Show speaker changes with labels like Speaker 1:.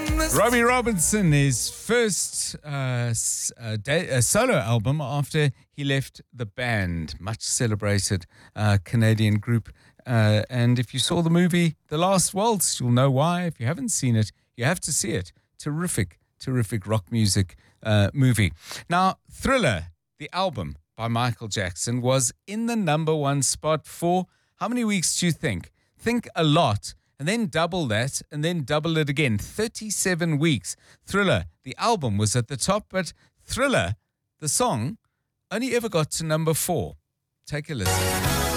Speaker 1: Robbie Robinson, his first solo album after he left the band, much celebrated Canadian group. And if you saw the movie The Last Waltz, you'll know why. If you haven't seen it, you have to see it. Terrific rock music movie. Now, Thriller, the album by Michael Jackson, was in the number one spot for how many weeks do you think? Think a lot. And then double that, and then double it again. 37 weeks. Thriller, the album, was at the top, but Thriller, the song, only ever got to number 4. Take a listen.